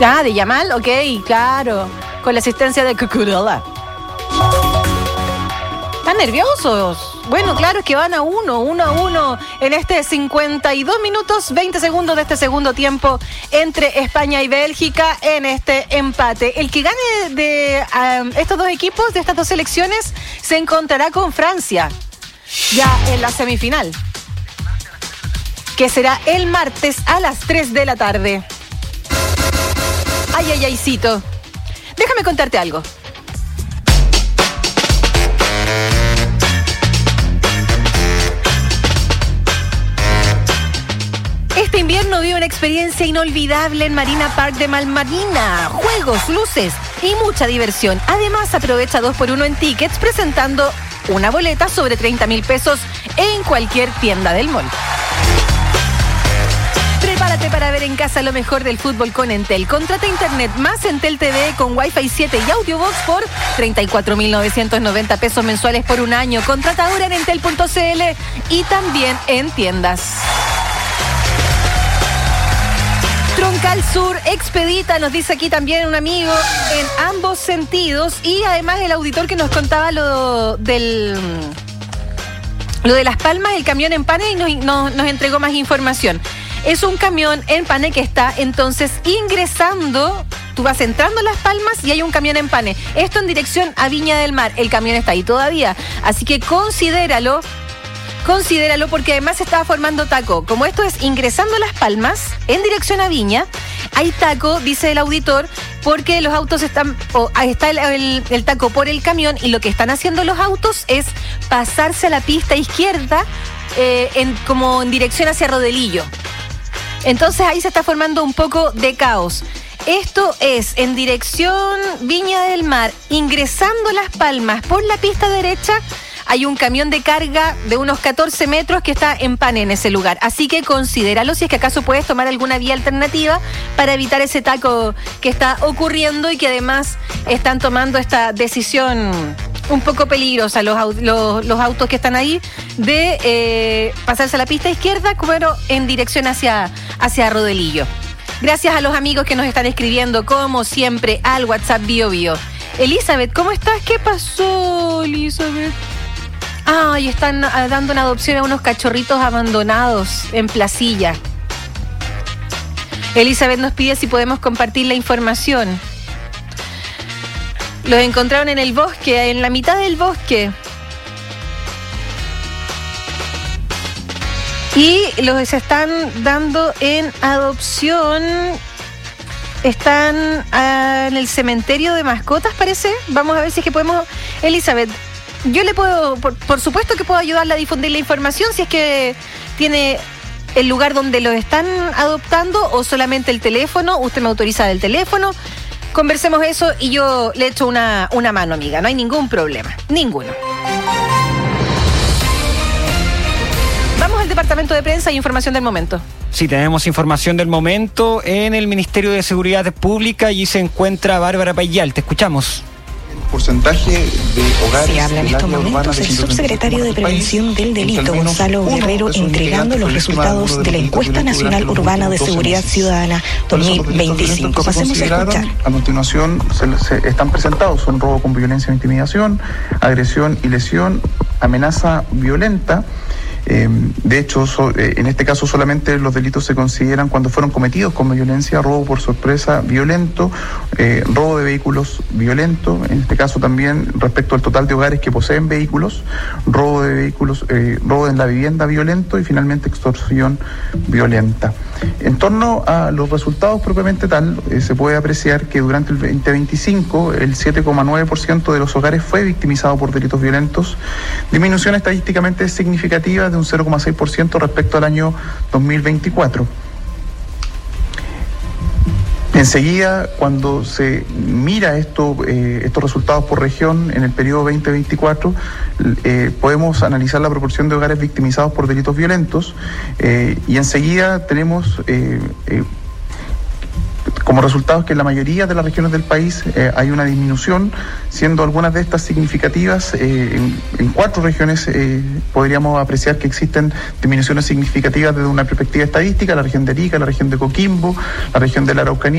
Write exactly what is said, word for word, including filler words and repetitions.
Ah, de Yamal, ok, claro. Con la asistencia de Cucurella. ¿Están nerviosos? Bueno, claro, es que van a uno, uno a uno en este cincuenta y dos minutos, veinte segundos de este segundo tiempo entre España y Bélgica en este empate. El que gane de um, estos dos equipos, de estas dos selecciones, se encontrará con Francia ya en la semifinal, que será el martes a las tres de la tarde. Ay, ay, ay, cito. Déjame contarte algo. Este invierno vive una experiencia inolvidable en Marina Park de Malmarina. Juegos, luces y mucha diversión. Además, aprovecha dos por uno en tickets presentando una boleta sobre treinta mil pesos en cualquier tienda del mall. Prepárate para ver en casa lo mejor del fútbol con Entel. Contrata internet más Entel T V con Wi-Fi siete y Audiobox por treinta y cuatro mil novecientos noventa pesos mensuales por un año. Contrata ahora en entel punto c l y también en tiendas. Troncal Sur expedita, nos dice aquí también un amigo, en ambos sentidos. Y además el auditor que nos contaba lo del lo de Las Palmas, el camión en Pane, y nos, nos, nos entregó más información. Es un camión en Pane que está entonces ingresando. Tú vas entrando a Las Palmas y hay un camión en Pane. Esto en dirección a Viña del Mar. El camión está ahí todavía. Así que considéralo. Considéralo porque además se estaba formando taco. Como esto es ingresando a Las Palmas en dirección a Viña, hay taco, dice el auditor, porque los autos están, o oh, está el, el, el taco por el camión, y lo que están haciendo los autos es pasarse a la pista izquierda eh, en, como en dirección hacia Rodelillo. Entonces ahí se está formando un poco de caos. Esto es en dirección Viña del Mar, ingresando a Las Palmas por la pista derecha. Hay un camión de carga de unos catorce metros que está en Pane en ese lugar. Así que considéralo si es que acaso puedes tomar alguna vía alternativa para evitar ese taco que está ocurriendo y que además están tomando esta decisión un poco peligrosa los, los, los autos que están ahí de eh, pasarse a la pista izquierda, pero en dirección hacia, hacia Rodelillo. Gracias a los amigos que nos están escribiendo, como siempre, al WhatsApp Bio Bio. Elizabeth, ¿cómo estás? ¿Qué pasó, Elizabeth? Ay, están dando una adopción a unos cachorritos abandonados en Placilla. Elizabeth nos pide si podemos compartir la información. Los encontraron en el bosque, en la mitad del bosque. Y los están dando en adopción. Están ah, en el cementerio de mascotas, parece. Vamos a ver si es que podemos... Elizabeth, yo le puedo, por, por supuesto que puedo ayudarle a difundir la información si es que tiene el lugar donde lo están adoptando o solamente el teléfono. Usted me autoriza del teléfono. Conversemos eso y yo le echo una, una mano, amiga. No hay ningún problema. Ninguno. Vamos al departamento de prensa y información del momento. Sí, tenemos información del momento en el Ministerio de Seguridad Pública. Allí se encuentra Bárbara Payal. Te escuchamos. Porcentaje de hogares. Se habla en estos momentos el subsecretario de Prevención del Delito, Gonzalo Guerrero, entregando los resultados de la Encuesta Nacional Urbana de Seguridad Ciudadana dos mil veinticinco. Pasemos a escuchar. A continuación se, se están presentados, son robo con violencia e intimidación, agresión y lesión, amenaza violenta. Eh, de hecho, so, eh, en este caso solamente los delitos se consideran cuando fueron cometidos con violencia: robo por sorpresa violento, eh, robo de vehículos violento, en este caso también respecto al total de hogares que poseen vehículos, robo de vehículos, eh, robo en la vivienda violento y finalmente extorsión violenta. En torno a los resultados propiamente tal, eh, se puede apreciar que durante el veinte veinticinco el siete coma nueve por ciento de los hogares fue victimizado por delitos violentos, disminución estadísticamente significativa de un cero coma seis por ciento respecto al año dos mil veinticuatro. Enseguida, cuando se mira esto, eh, estos resultados por región en el periodo veinte veinticuatro, eh, podemos analizar la proporción de hogares victimizados por delitos violentos eh, y enseguida tenemos eh, eh, como resultado que en la mayoría de las regiones del país eh, hay una disminución, siendo algunas de estas significativas. Eh, en, en cuatro regiones eh, podríamos apreciar que existen disminuciones significativas desde una perspectiva estadística: la región de Arica, la región de Coquimbo, la región de la Araucanía